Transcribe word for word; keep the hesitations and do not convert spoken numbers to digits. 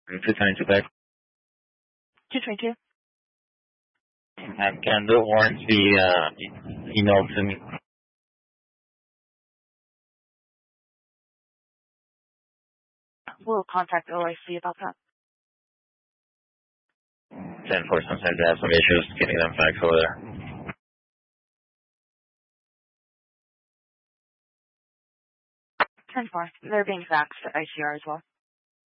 two twenty-two back. two twenty-two. And can the warrants be uh, emailed to me? We'll contact O I C about that. ten four sometimes they have some issues getting them faxed over there. ten four. They're being faxed to I C R as well.